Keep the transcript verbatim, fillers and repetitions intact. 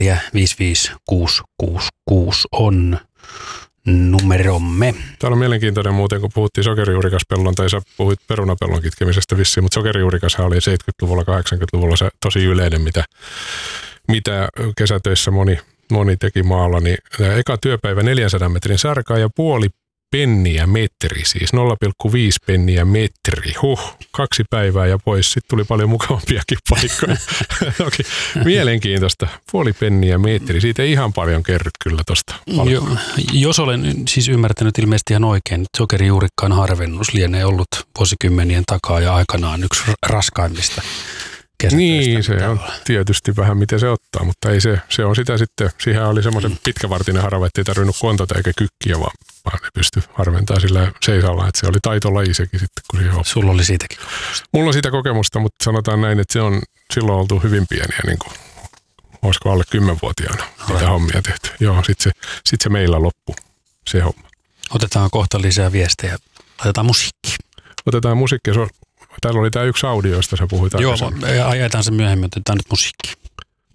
Ja viisi viisi kuusi kuusi kuusi on numeromme. Täällä on mielenkiintoinen muuten, kun puhuttiin sokerijuurikaspellon, tai sä puhuit perunapellon kitkemisestä vissiin, mutta sokerijuurikashan oli seitsemänkymmentäluvulla, kahdeksankymmentäluvulla se tosi yleinen, mitä, mitä kesätöissä moni, moni teki maalla. Niin eka työpäivä neljänsadan metrin sarkaa ja puoli penniä metri, siis nolla pilkku viisi penniä metri. Huh, kaksi päivää ja pois. Sitten tuli paljon mukavampiakin paikkoja. Okei, mielenkiintoista. Puoli penniä metri. Siitä ei ihan paljon kerryt kyllä tuosta. Jo, jos olen siis ymmärtänyt ilmeisesti ihan oikein, että sokerijuurikkaan harvennus lienee ollut vuosikymmenien takaa ja aikanaan yksi raskaimmista. Niin, se on tietysti vähän miten se ottaa, mutta ei se, se on sitä sitten, siihen oli semmoisen pitkävartinen harava, ettei tarvinnut kontata eikä kykkiä, vaan, vaan ne pystyi harventamaan sillä seisalla, että se oli taitolaji sekin sitten, kun siihen oppii. Sulla oli siitäkin kokemusta. Mulla on siitä kokemusta, mutta sanotaan näin, että se on silloin oltu hyvin pieniä, niin kuin, olisiko alle kymmenvuotiaana mitä hommia tehty. Joo, sitten se, sit se meillä loppui, se homma. Otetaan kohta lisää viestejä, laitetaan musiikki. Otetaan musiikkia, täällä oli tämä yksi audio, josta sä puhuit. Joo, ajetaan se myöhemmin, otetaan nyt musiikki.